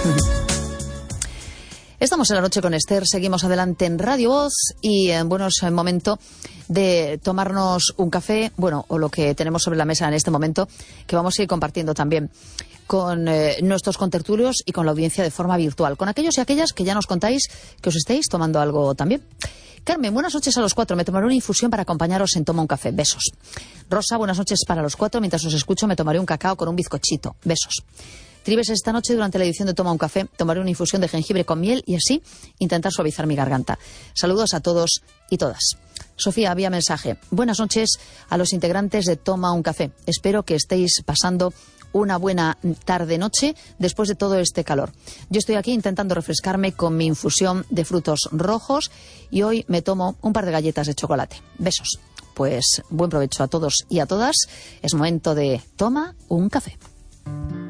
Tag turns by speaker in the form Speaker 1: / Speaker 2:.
Speaker 1: Estamos en la noche con Esther, seguimos adelante en Radio Voz y bueno, es el momento de tomarnos un café, bueno, o lo que tenemos sobre la mesa en este momento, que vamos a ir compartiendo también con nuestros contertulios y con la audiencia de forma virtual, con aquellos y aquellas que ya nos contáis que os estéis tomando algo también. Carmen, buenas noches a los 4. Me tomaré una infusión para acompañaros en Toma un Café. Besos. Rosa, buenas noches para los 4. Mientras os escucho me tomaré un cacao con un bizcochito. Besos. Tribes, esta noche durante la edición de Toma un Café tomaré una infusión de jengibre con miel y así intentar suavizar mi garganta. Saludos a todos y todas. Sofía, vía mensaje. Buenas noches a los integrantes de Toma un Café. Espero que estéis pasando una buena tarde-noche después de todo este calor. Yo estoy aquí intentando refrescarme con mi infusión de frutos rojos y hoy me tomo un par de galletas de chocolate. Besos. Pues buen provecho a todos y a todas. Es momento de Toma un Café.